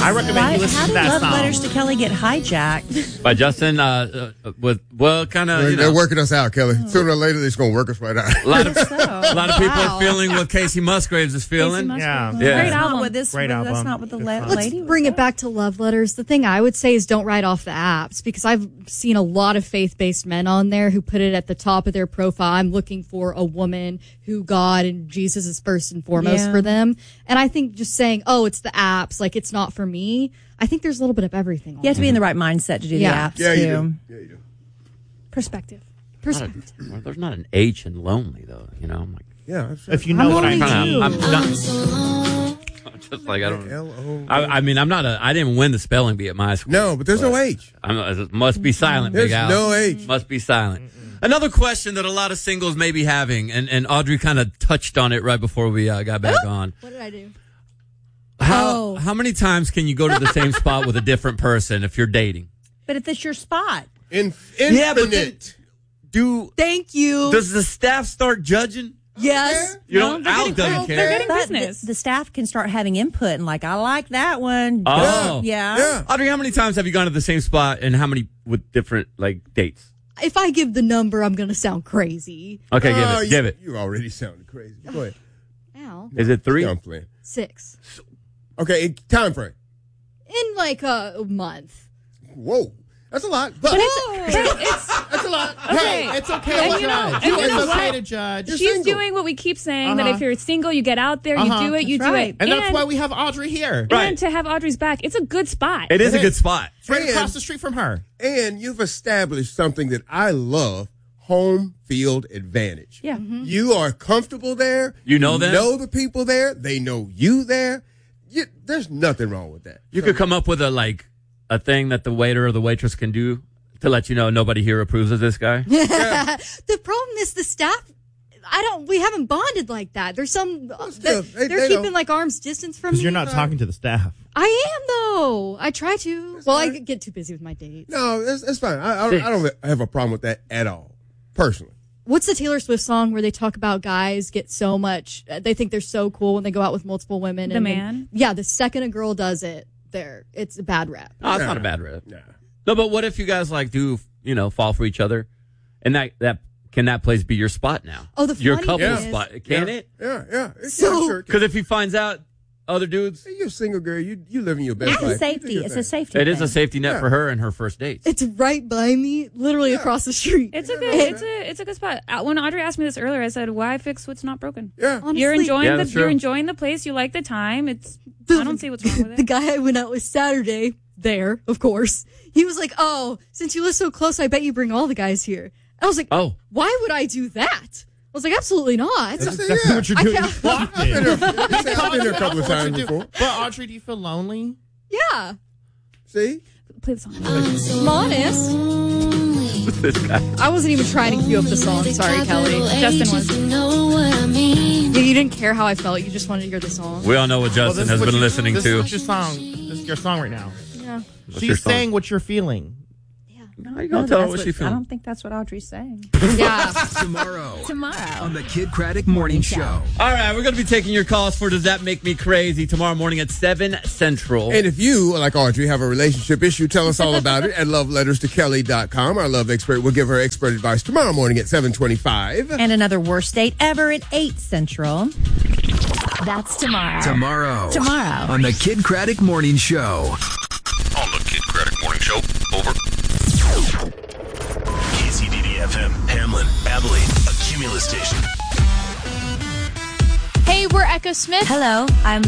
I recommend you listen How to did that Love song. Letters to Kelly get hijacked? By Justin, kind of. They're working us out, Kelly. Sooner or later, they're just going to work us right out. A lot of people are feeling what Casey Musgraves is feeling. Yeah. Great album. Great album. That's not what the Let's lady Let's bring it back to love letters. The thing I would say is don't write off the apps, because I've seen a lot of faith-based men on there who put it at the top of their profile. I'm looking for a woman who God and Jesus is first and foremost for them. And I think just saying, oh, it's the apps, like it's not for me. I think there's a little bit of everything. You have to be in the right mindset to do the apps, Yeah, too. you do. Yeah, you do. Perspective. Well, there's not an H in lonely, though. You know, I'm like, Yeah, that's If you know what I mean. I'm not. Just like I don't. I mean, I'm not. I didn't win the spelling bee at my school. No, but there's no H. It must be silent, There's Big Al. no H. Must be silent. Another question that a lot of singles may be having, and Audrey kind of touched on it right before we got back on. What did I do? How many times can you go to the same spot with a different person if you're dating? But if it's your spot. Infinite. Thank you. Does the staff start judging? Yes. You know, Al doesn't care. They're getting But business. the staff can start having input and like, I like that one. Oh. Yeah. Audrey, how many times have you gone to the same spot, and how many with different dates? If I give the number, I'm going to sound crazy. Okay, give it. You already sounded crazy. Go ahead. Ow. Is it 3? Yeah, I'm playing. 6. Okay, time frame. In like a month. Whoa. That's a lot. But that's a lot. Hey, it's okay to judge. It's okay to judge. She's single. doing what we keep saying, that if you're single, you get out there, you do it, you That's do right. it. And that's why we have Audrey here. And to have Audrey's back, it's a good spot. It is a good spot. It's right across the street from her. And you've established something that I love, home field advantage. Yeah. You are comfortable there. You know them. know the people there. They know you there. There's nothing wrong with that. You could come up with a thing that the waiter or the waitress can do to let you know nobody here approves of this guy. The problem is the staff. We haven't bonded like that. There's some, still, they're they keeping don't. like arm's distance from me. Because you're not talking to the staff. I am though. I try to. I fine. get too busy with my dates. No, that's fine. I don't have a problem with that at all, personally. What's the Taylor Swift song where they talk about guys get so much, they think they're so cool when they go out with multiple women? The Man? The second a girl does it, it's a bad rap. Oh, it's not a bad rip. Nah. No, but what if you guys do fall for each other, and that can that place be your spot now? Oh, the your funny couple thing is- spot, can it? Yeah. So- Sure. Because if he finds out other dudes, Hey, you're a single girl. You living your best It's a life. safety. You do your It's a thing. safety. it is a thing. safety net for her and her first dates. It's right by me, literally across the street. It's a good, it's a good spot. When Audrey asked me this earlier, I said, "Why fix what's not broken?" Yeah. Honestly, You're enjoying that's true. you're enjoying the place. You like the time. I don't see what's wrong with The it. guy I went out with Saturday, there, of course, he was like, "Oh, since you live so close, I bet you bring all the guys here." I was like, Oh. why would I do that? I was like, absolutely not. That's Exactly what you're doing. can't- I've been there a couple of times before. But Audrey, do you feel lonely? Yeah, See? Play the song. I'm honest. I wasn't even trying to cue up the song. Sorry, Kelly. Justin was. Yeah, you didn't care how I felt. You just wanted to hear the song. We all know what Justin has been listening this to. Is your song. This is your song right now. Yeah. What's your She's song? saying what you're feeling. No, you gonna tell her what she I feels. don't think that's what Audrey's saying. Yeah. Tomorrow Tomorrow. on the Kid Craddock Morning Show. All right, we're going to be taking your calls for Does That Make Me Crazy tomorrow morning at 7 Central. And if you, like Audrey, have a relationship issue, tell us all about it at loveletterstokelly.com. Our love expert will give her expert advice tomorrow morning at 7:25. And another worst date ever at 8 Central. That's tomorrow. Tomorrow on the Kid Craddock Morning Show. On the Kid Craddock Morning Show. Over. KCDD-FM, Hamlin, Abilene, a Cumulus station. Hey, we're Echo Smith. Hello, I'm